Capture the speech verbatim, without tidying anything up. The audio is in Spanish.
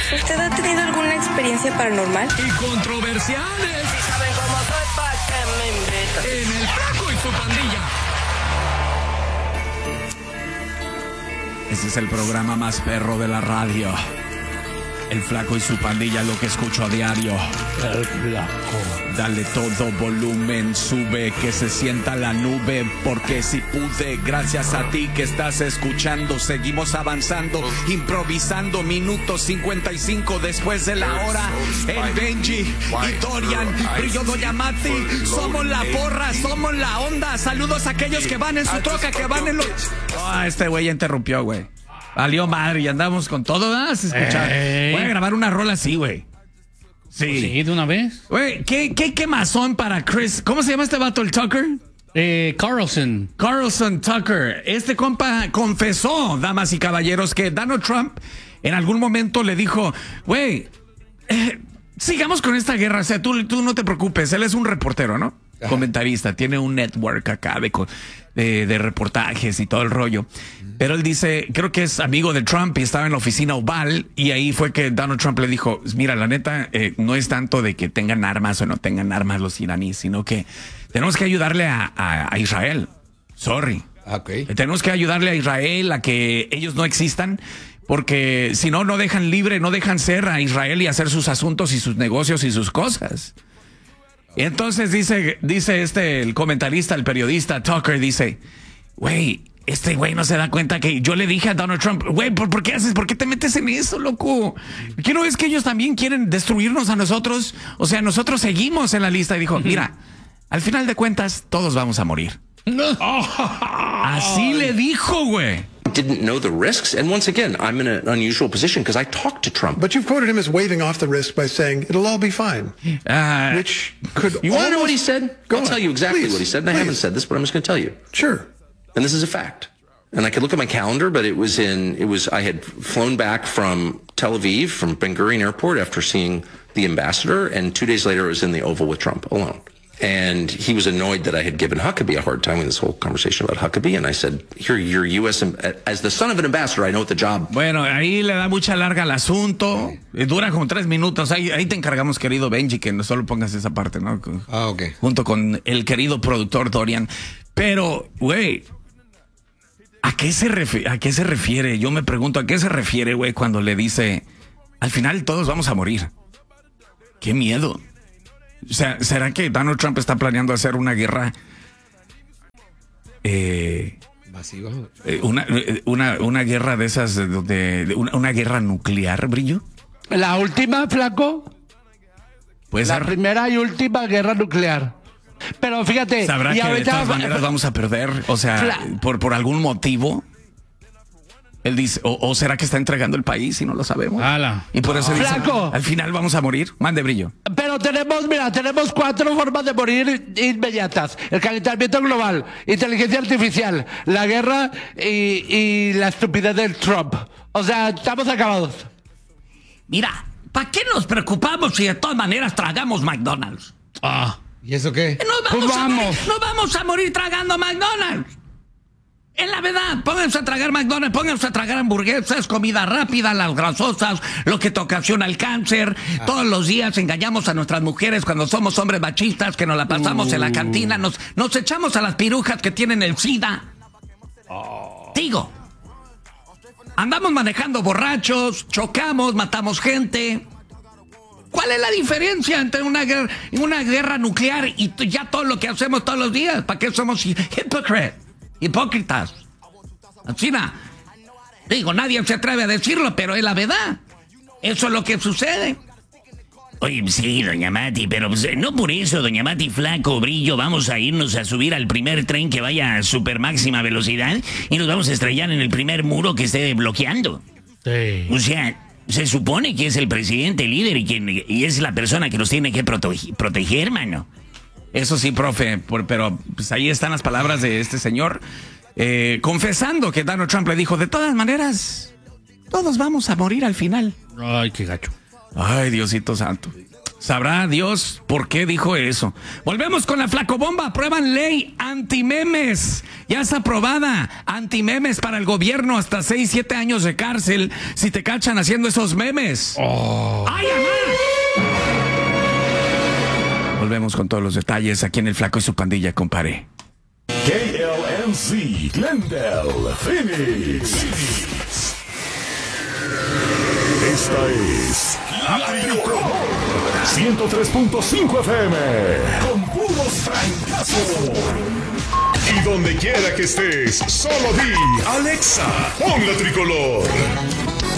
¿Usted ha tenido alguna experiencia paranormal? Y controversiales. Si saben cómo soy, ¿pa' qué me invitan? En El Flaco y su pandilla. Ese es el programa más perro de la radio. El Flaco y su pandilla, lo que escucho a diario. El Flaco. Dale todo volumen, sube, que se sienta la nube, porque si pude, gracias a ti que estás escuchando, seguimos avanzando, improvisando, minutos cincuenta y cinco después de la hora. El Benji y Dorian, Brillo Doyamati, somos la porra, somos la onda. Saludos a aquellos que van en su troca, que van en los... Ah, este güey ya interrumpió, güey. Valió madre y andamos con todo, ¿verdad? Escuchar. Eh. Voy a grabar una rola así, güey. Sí. Sí, de una vez. Güey, ¿qué, qué quemazón para Chris? ¿Cómo se llama este vato, el Tucker? Eh, Carlson. Carlson Tucker. Este compa confesó, damas y caballeros, que Donald Trump en algún momento le dijo, güey, eh, sigamos con esta guerra. O sea, tú, tú no te preocupes. Él es un reportero, ¿no? Ajá. Comentarista. Tiene un network acá de, de, de reportajes y todo el rollo. Pero él dice, creo que es amigo de Trump y estaba en la oficina Oval y ahí fue que Donald Trump le dijo, mira, la neta, eh, no es tanto de que tengan armas o no tengan armas los iraníes, sino que tenemos que ayudarle a, a, a Israel. Sorry. Okay. Tenemos que ayudarle a Israel a que ellos no existan, porque si no, no dejan libre, no dejan ser a Israel y hacer sus asuntos y sus negocios y sus cosas. Y entonces dice, dice este, el comentarista, el periodista Tucker, dice, güey, este güey no se da cuenta que yo le dije a Donald Trump, güey, ¿por, ¿por qué haces? ¿Por qué te metes en eso, loco? ¿Qué no es que ellos también quieren destruirnos a nosotros? O sea, nosotros seguimos en la lista. Y dijo, mira, al final de cuentas, todos vamos a morir. No. Así le dijo, güey. Didn't know the risks, and once again, I'm in an unusual position because I talked to Trump. But you've quoted him as waving off the risk by saying it'll all be fine, uh, which could. You want to know what he said? Go I'll on. tell you exactly Please. what he said, and I Please. haven't said this, but I'm just going to tell you. Sure. And this is a fact. And I could look at my calendar, but it was in, it was, I had flown back from Tel Aviv, from Ben Gurion Airport after seeing the ambassador, and two days later I was in the Oval with Trump alone. And he was annoyed that I had given Huckabee a hard time with this whole conversation about Huckabee. And I said, here, you're U S as the son of an ambassador, I know what the job. Bueno, ahí le da mucha larga al asunto. Dura como tres minutos. Ahí, ahí te encargamos, querido Benji, que no solo pongas esa parte, ¿no? Ah, ok. Junto con el querido productor Dorian. Pero, güey, ¿a qué se refiere? ¿A qué se refiere? Yo me pregunto, ¿a qué se refiere, güey, cuando le dice, al final todos vamos a morir? ¡Qué miedo! O sea, ¿será que Donald Trump está planeando hacer una guerra eh, masiva? Eh, una, una, una guerra de esas, de, de, de una, una guerra nuclear, Brillo? La última, Flaco. Puede La ser. primera y última guerra nuclear. Pero fíjate. Sabrá y que de todas va- maneras vamos a perder, o sea, Fla- por, por algún motivo. Él dice, o, o será que está entregando el país y no lo sabemos. Ala. Y por eso dice, Flaco. al final vamos a morir. Mande, Brillo. Pero tenemos, mira, tenemos cuatro formas de morir inmediatas. El calentamiento global, inteligencia artificial, la guerra y, y la estupidez del Trump. O sea, estamos acabados. Mira, ¿para qué nos preocupamos si de todas maneras tragamos McDonald's? Ah. ¿Y eso qué? No vamos, Pues vamos. A, morir, no vamos a morir tragando McDonald's. Es la verdad, pónganse a tragar McDonald's, pónganse a tragar hamburguesas, comida rápida, las grasosas, lo que te ocasiona el cáncer. Ah. Todos los días engañamos a nuestras mujeres cuando somos hombres machistas, que nos la pasamos uh. en la cantina, nos, nos echamos a las pirujas que tienen el SIDA. Oh. Digo, andamos manejando borrachos, chocamos, matamos gente. ¿Cuál es la diferencia entre una guerra, una guerra nuclear y ya todo lo que hacemos todos los días? ¿Para qué somos hipócritas? Hipócritas. China. Digo, nadie se atreve a decirlo, pero es la verdad. Eso es lo que sucede. Oye, sí, doña Mati, pero pues, no por eso, doña Mati, Flaco, Brillo, vamos a irnos a subir al primer tren que vaya a super máxima velocidad y nos vamos a estrellar en el primer muro que esté bloqueando. Sí. O sea, se supone que es el presidente, el líder y, quien, y es la persona que nos tiene que proteger, proteger, hermano. Eso sí, profe, por, pero pues ahí están las palabras de este señor eh, confesando que Donald Trump le dijo, de todas maneras, todos vamos a morir al final. Ay, qué gacho. Ay, Diosito santo. Sabrá Dios por qué dijo eso. Volvemos con la flacobomba. Aprueban ley antimemes. Ya está aprobada. Antimemes para el gobierno. Hasta seis, siete años de cárcel si te cachan haciendo esos memes. Oh. ¡Ay, amá! Volvemos con todos los detalles aquí en El Flaco y su pandilla, compadre. K L M C, Glendale, Phoenix. Esta es La Tricoloor ciento tres punto cinco F M con puros francazos. Y donde quiera que estés, solo di Alexa, pon La Tricoloor.